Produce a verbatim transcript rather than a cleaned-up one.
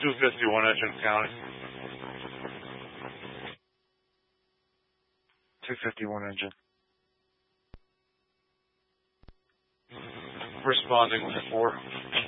two fifty-one engine county. two fifty-one engine. Responding with four.